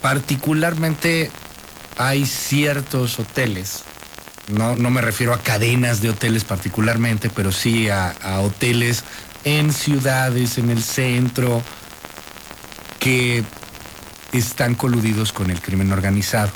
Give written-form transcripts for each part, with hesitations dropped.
particularmente hay ciertos hoteles, no me refiero a cadenas de hoteles particularmente, pero sí a hoteles en ciudades, en el centro, que están coludidos con el crimen organizado.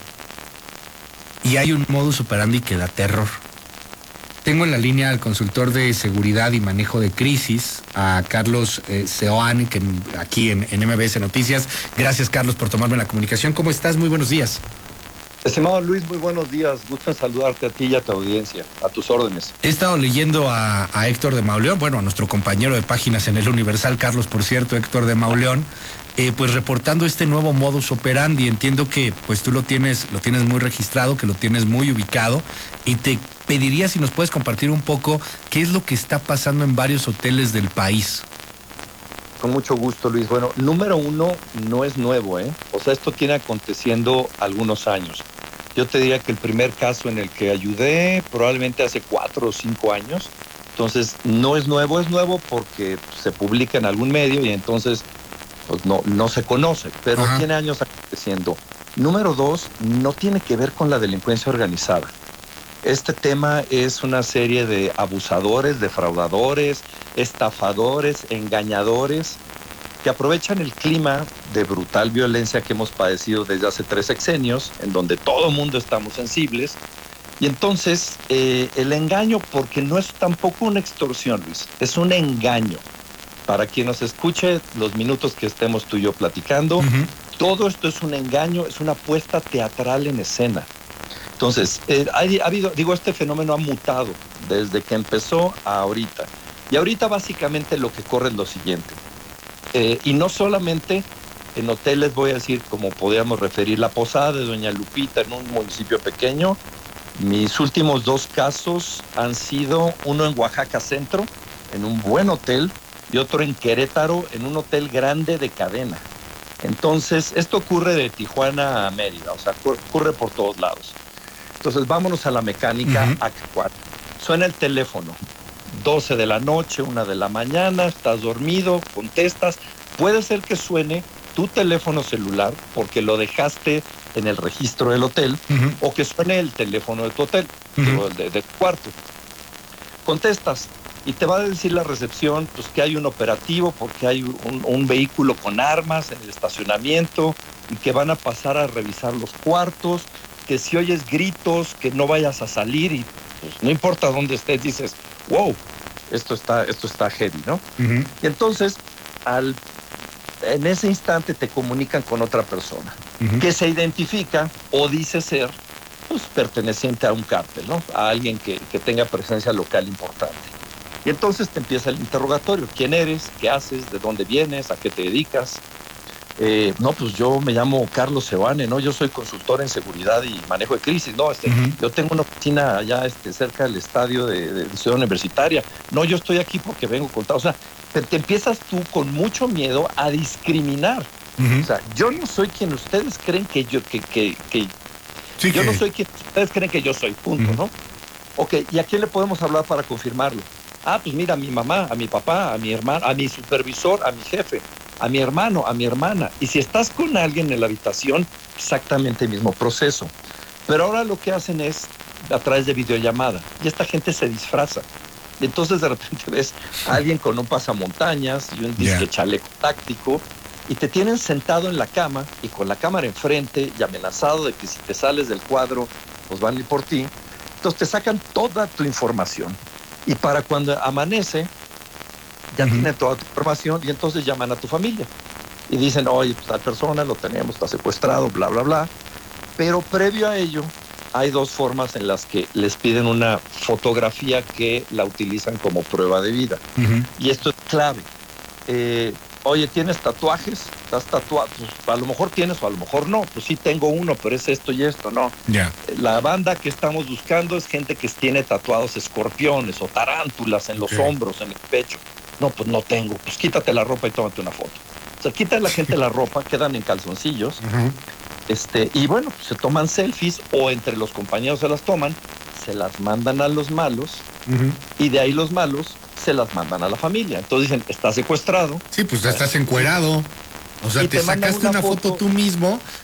Y hay un modus operandi que da terror. Tengo en la línea al consultor de seguridad y manejo de crisis, a Carlos Seoane, que aquí en MBS Noticias. Gracias, Carlos, por tomarme la comunicación. ¿Cómo estás? Muy buenos días. Estimado Luis, muy buenos días. Gusto en saludarte a ti y a tu audiencia. A tus órdenes. He estado leyendo a Héctor de Mauleón, bueno, a nuestro compañero de páginas en El Universal, Carlos, por cierto, Héctor de Mauleón, pues reportando este nuevo modus operandi. Entiendo que pues tú lo tienes muy registrado, que lo tienes muy ubicado, y te pediría si nos puedes compartir un poco qué es lo que está pasando en varios hoteles del país. Con mucho gusto, Luis. Bueno, número uno, no es nuevo, ¿eh? O sea, esto tiene aconteciendo algunos años. Yo te diría que el primer caso en el que ayudé probablemente hace 4 o 5 años. Entonces, no es nuevo porque se publica en algún medio y entonces pues no se conoce, pero Ajá. Tiene años aconteciendo. Número dos, no tiene que ver con la delincuencia organizada. Este tema es una serie de abusadores, defraudadores, estafadores, engañadores, que aprovechan el clima de brutal violencia que hemos padecido desde hace 3 sexenios, en donde todo el mundo estamos sensibles. Y entonces el engaño, porque no es tampoco una extorsión, Luis, es un engaño. Para quien nos escuche los minutos que estemos tú y yo platicando, todo esto es un engaño, es una puesta teatral en escena. Entonces, este fenómeno ha mutado desde que empezó a ahorita. Y ahorita básicamente lo que corre es lo siguiente. Y no solamente en hoteles, voy a decir, como podríamos referir, la Posada de Doña Lupita en un municipio pequeño. Mis últimos 2 casos han sido uno en Oaxaca Centro, en un buen hotel, y otro en Querétaro, en un hotel grande de cadena. Entonces, esto ocurre de Tijuana a Mérida, o sea, ocurre por todos lados. Entonces, vámonos a la mecánica actual. Suena el teléfono, 12 de la noche, 1 de la mañana, estás dormido, contestas. Puede ser que suene tu teléfono celular porque lo dejaste en el registro del hotel, o que suene el teléfono de tu hotel, de tu cuarto. Contestas y te va a decir la recepción pues, que hay un operativo porque hay un vehículo con armas en el estacionamiento y que van a pasar a revisar los cuartos, que si oyes gritos, que no vayas a salir y pues, no importa dónde estés, dices, wow, esto está heavy, ¿no? Y entonces, en ese instante te comunican con otra persona que se identifica o dice ser pues, perteneciente a un cártel, ¿no? A alguien que tenga presencia local importante. Y entonces te empieza el interrogatorio. ¿Quién eres? ¿Qué haces? ¿De dónde vienes? ¿A qué te dedicas? No, pues yo me llamo Carlos Seoane, ¿no? Yo soy consultor en seguridad y manejo de crisis, ¿no? Yo tengo una oficina allá cerca del estadio de Ciudad Universitaria. No, yo estoy aquí porque vengo contado. O sea, te empiezas tú con mucho miedo a discriminar. O sea, yo no soy quien ustedes creen que yo... yo no soy quien ustedes creen que yo soy, punto, ¿no? Ok, ¿y a quién le podemos hablar para confirmarlo? Ah, pues mira, a mi mamá, a mi papá, a mi hermano, a mi supervisor, a mi jefe, a mi hermano, a mi hermana. Y si estás con alguien en la habitación, exactamente el mismo proceso. Pero ahora lo que hacen es a través de videollamada. Y esta gente se disfraza. Y entonces de repente ves a alguien con un pasamontañas y un disque chaleco táctico y te tienen sentado en la cama y con la cámara enfrente y amenazado de que si te sales del cuadro, pues van a ir por ti. Entonces te sacan toda tu información. Y para cuando amanece, ya tienen toda tu información y entonces llaman a tu familia. Y dicen, oye, pues tal persona lo tenemos, está secuestrado, bla, bla, bla. Pero previo a ello, hay 2 formas en las que les piden una fotografía que la utilizan como prueba de vida. Y esto es clave. Oye, ¿tienes tatuajes? ¿Estás tatuado? Pues, a lo mejor tienes o a lo mejor no. Pues sí tengo uno, pero es esto y esto, no. La banda que estamos buscando es gente que tiene tatuados escorpiones o tarántulas en los hombros, en el pecho. No, pues no tengo. Pues quítate la ropa y tómate una foto. O sea, quita a la gente la ropa, quedan en calzoncillos. Y bueno, pues se toman selfies o entre los compañeros se las toman, se las mandan a los malos y de ahí los malos se las mandan a la familia. Entonces dicen, está secuestrado. Sí, pues ya estás encuerado. O sea, te sacaste una foto tú mismo